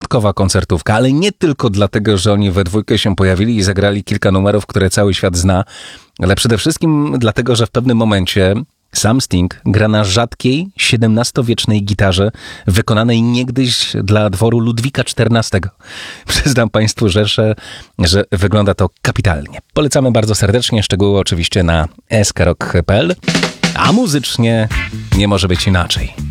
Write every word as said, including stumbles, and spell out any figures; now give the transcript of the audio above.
wyjątkowa koncertówka, ale nie tylko dlatego, że oni we dwójkę się pojawili i zagrali kilka numerów, które cały świat zna, ale przede wszystkim dlatego, że w pewnym momencie sam Sting gra na rzadkiej, siedemnastowiecznej gitarze wykonanej niegdyś dla dworu Ludwika czternastego. Przyznam Państwu, że, że wygląda to kapitalnie. Polecamy bardzo serdecznie, szczegóły oczywiście na s k rock kropka p l, a muzycznie nie może być inaczej.